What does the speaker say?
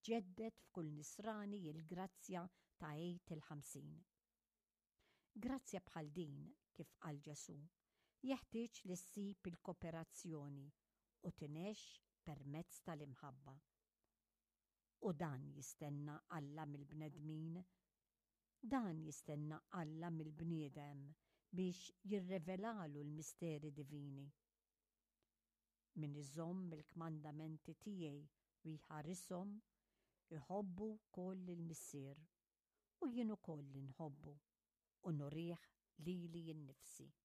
titġedded f'kull nisrani il-grazzja ta' Għid il-50. Grazzja bħal din, kif qal Ġesu, jeħtieġ li ssib il-kooperazzjoni u tinexx permezz tal-imħabba. U dan jistenna Alla mill-bnedmin, dan jistenna Alla mill-bniedem biex jirrevelalu l-misteri divini. Min iżomm il-kmandamenti tiegħi u jħarishom, iħobbu wkoll il-Missier u jien ukoll inħobbu u nurih lili nnifsi.